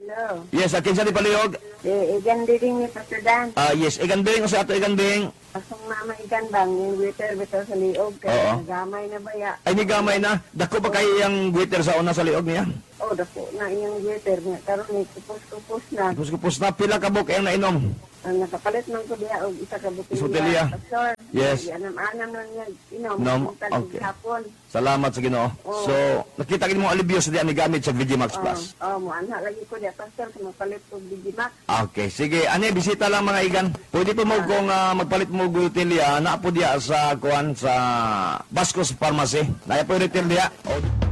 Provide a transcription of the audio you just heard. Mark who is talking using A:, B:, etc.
A: Hello.
B: Yes, akin sa di palihog.
A: Igan din ni Pastor Dan.
B: Yes, igan bing, sa ato igan bing.
A: Asong mama igan bang, yung waiter bitaw sa liog.
B: Oo.
A: Kaya nagamay na baya.
B: Ay, ni gamay na. Dako ba kayo yung waiter sa una sa liog niya?
A: Oh, dako na yung waiter niya. Karoon ni kupos-kupos na.
B: Kupos na, pila ka buk yung nainom.
A: Ang nakapalit man ko diya, og isa ka
B: Isa
A: butilya.
B: butilya.
A: Pastor.
B: Yes.
A: Anam-anam lang niya.
B: Nom, okay.
A: Hapon.
B: Salamat sa Ginoo.
A: Oo.
B: So, nakita mo alibyo sa diyan ni gamit sa VG Max Plus.
A: Mo anha lagi ko diya, Pastor, kung mapalit ko Digimax.
B: Okay, sige. Ani, bisita lang mga igan. Pwede po mo kung magpalit mo gutilya, na po diya sa kuan sa Bascos Pharmacy. Naya po retail diya.